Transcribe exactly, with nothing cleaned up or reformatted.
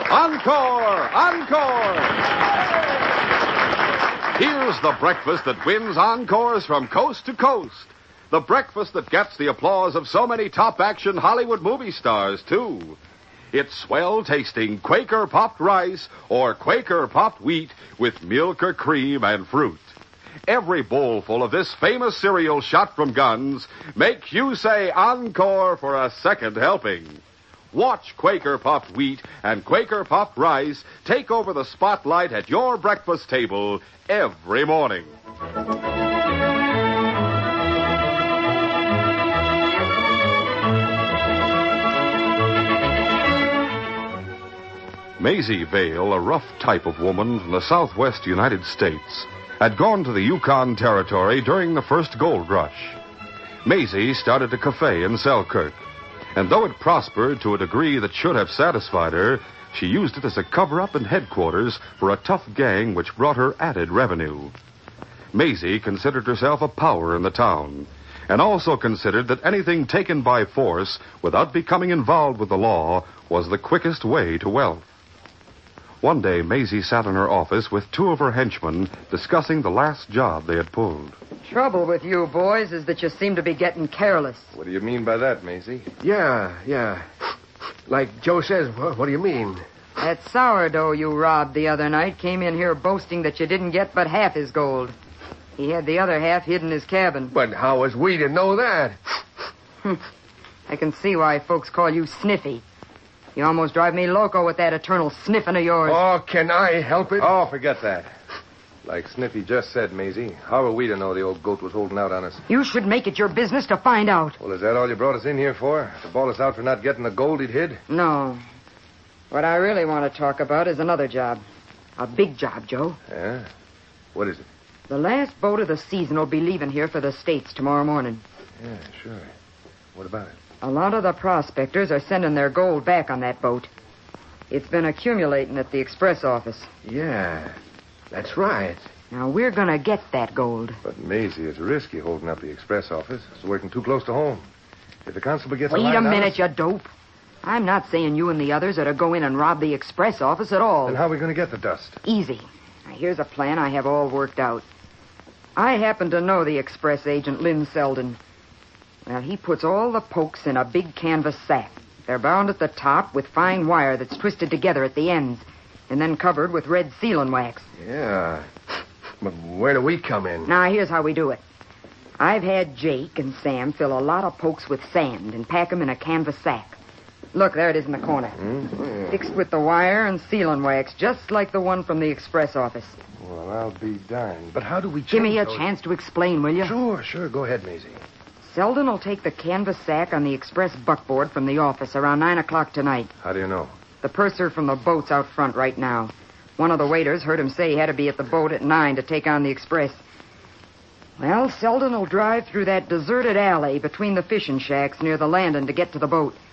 Encore! Encore! Here's the breakfast that wins encores from coast to coast. The breakfast that gets the applause of so many top-action Hollywood movie stars, too. It's swell-tasting Quaker popped rice or Quaker popped wheat with milk or cream and fruit. Every bowlful of this famous cereal shot from guns makes you say encore for a second helping. Watch Quaker Puffed Wheat and Quaker Puffed Rice take over the spotlight at your breakfast table every morning. Maisie Vale, a rough type of woman from the southwest United States, had gone to the Yukon Territory during the first gold rush. Maisie started a cafe in Selkirk, and though it prospered to a degree that should have satisfied her, she used it as a cover-up and headquarters for a tough gang which brought her added revenue. Maisie considered herself a power in the town, and also considered that anything taken by force without becoming involved with the law was the quickest way to wealth. One day, Maisie sat in her office with two of her henchmen discussing the last job they had pulled. Trouble with you boys is that you seem to be getting careless. What do you mean by that, Maisie? Yeah, yeah. Like Joe says, what, what do you mean? That sourdough you robbed the other night came in here boasting that you didn't get but half his gold. He had the other half hid in his cabin. But how was we to know that? I can see why folks call you Sniffy. You almost drive me loco with that eternal sniffing of yours. Oh, can I help it? Oh, forget that. Like Sniffy just said, Maisie, how are we to know the old goat was holding out on us? You should make it your business to find out. Well, is that all you brought us in here for? To bawl us out for not getting the gold he'd hid? No. What I really want to talk about is another job. A big job, Joe. Yeah? What is it? The last boat of the season will be leaving here for the States tomorrow morning. Yeah, sure. What about it? A lot of the prospectors are sending their gold back on that boat. It's been accumulating at the express office. Yeah, that's right. Now, we're going to get that gold. But, Maisie, it's risky holding up the express office. It's working too close to home. If the constable gets Wait a line a on minute, us... you dope. I'm not saying you and the others are to go in and rob the express office at all. Then how are we going to get the dust? Easy. Now, here's a plan I have all worked out. I happen to know the express agent, Lynn Selden. Well, he puts all the pokes in a big canvas sack. They're bound at the top with fine wire that's twisted together at the ends, and then covered with red sealing wax. Yeah. But where do we come in? Now, here's how we do it. I've had Jake and Sam fill a lot of pokes with sand and pack them in a canvas sack. Look, there it is in the corner. Mm-hmm. Fixed with the wire and sealing wax, just like the one from the express office. Well, I'll be darned. But how do we change Give me a those... chance to explain, will you? Sure, sure. Go ahead, Maisie. Selden will take the canvas sack on the express buckboard from the office around nine o'clock tonight. How do you know? The purser from the boat's out front right now. One of the waiters heard him say he had to be at the boat at nine to take on the express. Well, Selden will drive through that deserted alley between the fishing shacks near the landing to get to the boat.